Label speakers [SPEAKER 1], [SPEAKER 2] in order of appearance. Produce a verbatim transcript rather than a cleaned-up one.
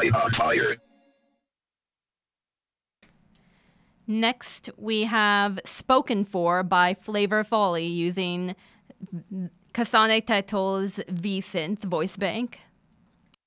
[SPEAKER 1] Live on Fire.
[SPEAKER 2] Next, we have Spoken For by Flavor Folly using Kasane Teto's V-Synth voice bank.